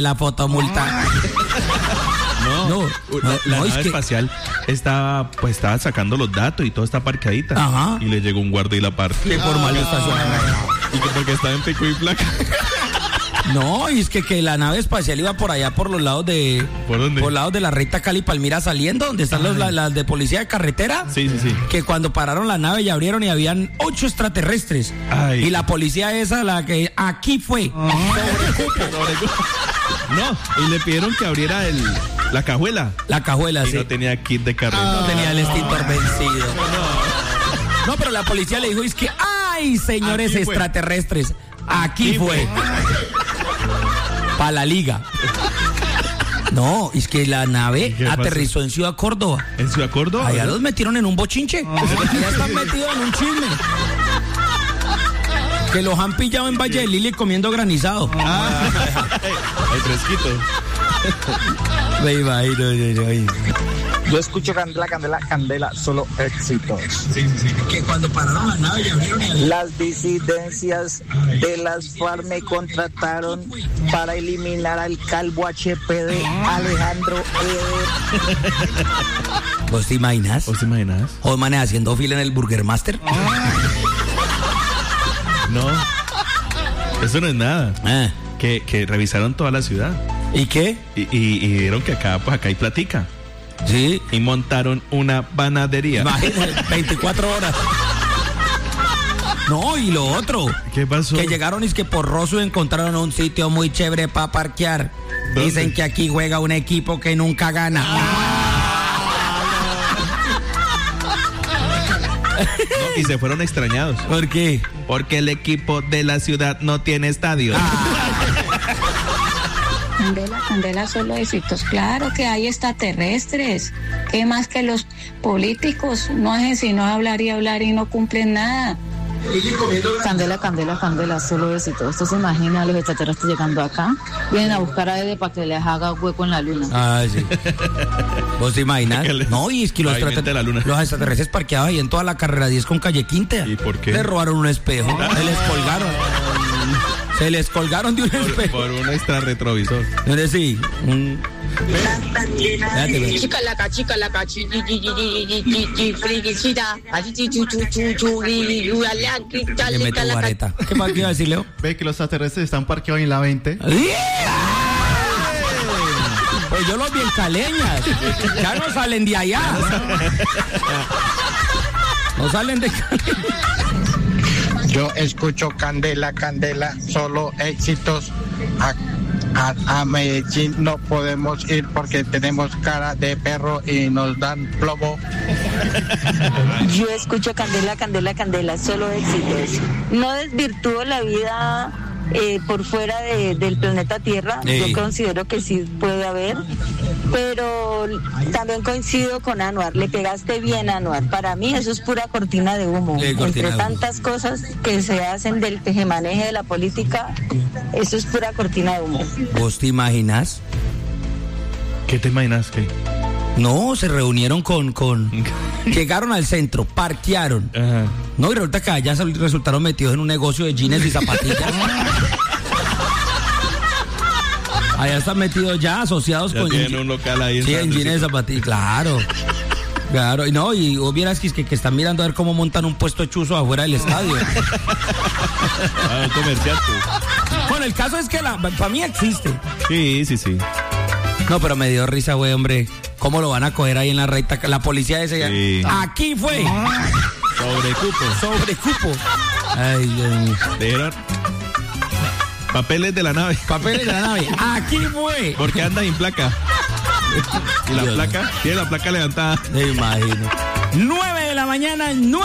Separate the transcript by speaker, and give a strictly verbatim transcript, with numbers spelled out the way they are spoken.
Speaker 1: la fotomulta.
Speaker 2: No, no, la, la
Speaker 1: no,
Speaker 2: nave
Speaker 1: es que...
Speaker 2: espacial estaba, pues estaba sacando los datos y todo está parqueadita.
Speaker 1: Ajá.
Speaker 2: Y le llegó un guardia y la parte.
Speaker 1: Que por mal estacionamiento.
Speaker 2: Y que porque estaba en pico y placa.
Speaker 1: No, y es que, que la nave espacial iba por allá por los lados de...
Speaker 2: ¿Por dónde?
Speaker 1: Por los lados de la recta Cali Palmira saliendo, donde están los, las la de policía de carretera.
Speaker 2: Sí, sí, sí.
Speaker 1: Que cuando pararon la nave y abrieron y habían ocho extraterrestres.
Speaker 2: Ay.
Speaker 1: Y la policía esa, la que aquí fue.
Speaker 2: Sobre cupo. No, y le pidieron que abriera el, la cajuela.
Speaker 1: La cajuela,
Speaker 2: y
Speaker 1: sí.
Speaker 2: no tenía kit de carrera.
Speaker 1: No tenía el extintor vencido. No, pero la policía le dijo, es que, ay, señores
Speaker 2: Aquí fue.
Speaker 1: extraterrestres, aquí, aquí fue. Para la liga. No, es que la nave aterrizó pasó? en Ciudad Córdoba.
Speaker 2: ¿En Ciudad Córdoba?
Speaker 1: Allá los metieron en un bochinche. Oh. Allá están metidos en un chisme. Que los han pillado en Valle de Lili comiendo granizado.
Speaker 2: Ah, el fresquito.
Speaker 1: Me imagino, yo, yo.
Speaker 3: Yo escucho Candela, Candela, Candela, solo éxitos.
Speaker 1: Sí, sí, sí. Que cuando pararon la nave y abrieron el...
Speaker 3: Las disidencias de las FARC me contrataron para eliminar al calvo H P D Alejandro Eder.
Speaker 1: ¿Vos te imaginas?
Speaker 2: ¿Vos te imaginas?
Speaker 1: ¿O manes haciendo fila en el Burger Master?
Speaker 2: No, eso no es nada.
Speaker 1: Ah.
Speaker 2: Que, que revisaron toda la ciudad.
Speaker 1: ¿Y qué?
Speaker 2: Y, y, y vieron que acá, pues acá hay platica.
Speaker 1: Sí.
Speaker 2: Y montaron una panadería.
Speaker 1: Imagínate, veinticuatro horas. No, y lo otro.
Speaker 2: ¿Qué pasó?
Speaker 1: Que llegaron y es que por Rosso encontraron un sitio muy chévere para parquear. ¿Dónde? Dicen que aquí juega un equipo que nunca gana. Ah.
Speaker 2: No, y se fueron extrañados.
Speaker 1: ¿Por qué?
Speaker 2: Porque el equipo de la ciudad no tiene estadio.
Speaker 1: Ah.
Speaker 4: Candela, Candela, solo éxitos. Claro que hay extraterrestres. ¿Qué más que los políticos? No hacen sino hablar y hablar y no cumplen nada.
Speaker 5: Candela, Candela, Candela, solo éxitos. ¿Usted se imagina a los extraterrestres llegando acá? Vienen a buscar a Ede para que les haga hueco en la luna.
Speaker 1: Ah, sí. ¿Vos te imaginas? No, y es que los, extrater- la luna. los extraterrestres parqueados ahí en toda la carrera diez con calle Quinta.
Speaker 2: ¿Y por qué?
Speaker 1: Le robaron un espejo. Se les colgaron. Se les colgaron de un
Speaker 2: por,
Speaker 1: espejo.
Speaker 2: Por un extra retrovisor.
Speaker 1: ¿Dónde sí? Un...
Speaker 6: Chica la chica la
Speaker 1: Le meto vareta. ¿Qué más iba a decir, Leo?
Speaker 7: Ve que los extraterrestres están parqueados en la veinte.
Speaker 1: Pues yo los vi en Caleñas. Ya no salen de allá. No salen de Caleñas.
Speaker 3: Yo escucho Candela, Candela, solo éxitos. A, a, a Medellín no podemos ir porque tenemos cara de perro y nos dan plomo.
Speaker 5: Yo escucho Candela, Candela, Candela, solo éxitos. No desvirtúo la vida eh, por fuera de, del planeta Tierra.
Speaker 1: Sí.
Speaker 5: Yo considero que sí puede haber, pero también coincido con Anuar. Le pegaste bien, Anuar. Para mí eso es pura cortina de humo.
Speaker 1: Sí, cortina
Speaker 5: Entre
Speaker 1: de humo.
Speaker 5: Tantas cosas que se hacen del tejemaneje de la política, eso es pura cortina de humo.
Speaker 1: ¿Vos te imaginas?
Speaker 2: ¿Qué te imaginas que?
Speaker 1: No, se reunieron con, con... Llegaron al centro, parquearon.
Speaker 2: Ajá.
Speaker 1: No, y resulta que allá resultaron metidos en un negocio de jeans y zapatillas. Allá están metidos ya, asociados
Speaker 2: ya
Speaker 1: con...
Speaker 2: tienen un local ahí.
Speaker 1: Sí, en jeans y zapatillas, claro. Claro, y no, y vos vieras que, que, que están mirando a ver cómo montan un puesto chuzo afuera del estadio.
Speaker 2: Ah, un comerciante.
Speaker 1: Bueno, el caso es que la, para mí existe.
Speaker 2: Sí, sí, sí.
Speaker 1: No, pero me dio risa, güey, hombre. ¿Cómo lo van a coger ahí en la recta? La policía ese
Speaker 2: sí.
Speaker 1: ya. Aquí fue.
Speaker 2: Sobre cupo.
Speaker 1: Sobre cupo. Ay, Dios mío.
Speaker 2: Dijeron papeles de la nave.
Speaker 1: Papeles de la nave. Aquí fue.
Speaker 2: Porque anda sin placa. ¿Y la
Speaker 1: Dios
Speaker 2: placa? Tiene la placa levantada.
Speaker 1: Me imagino. nueve de la mañana, nueve.